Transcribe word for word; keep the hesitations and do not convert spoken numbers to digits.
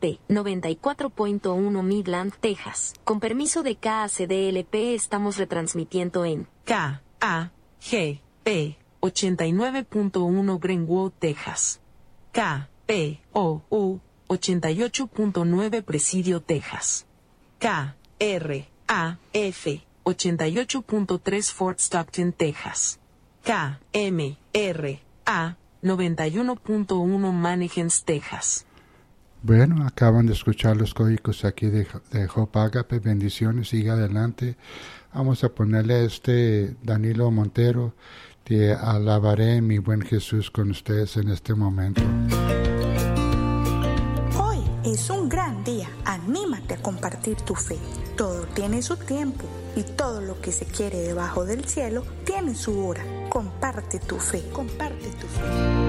P, noventa y cuatro punto uno Midland, Texas. Con permiso de K A C D L P estamos retransmitiendo en K A G P ochenta y nueve punto uno Greenwood, Texas. K P O U ochenta y ocho punto nueve Presidio, Texas. K R A F ochenta y ocho punto tres Fort Stockton, Texas. K M R A noventa y uno punto uno Mannequins, Texas. Bueno, acaban de escuchar los códigos aquí de, de Hope Agape. Bendiciones, siga adelante. Vamos a ponerle a este Danilo Montero, te alabaré, mi buen Jesús, con ustedes en este momento. Hoy es un gran día, anímate a compartir tu fe. Todo tiene su tiempo y todo lo que se quiere debajo del cielo tiene su hora. Comparte tu fe, comparte tu fe.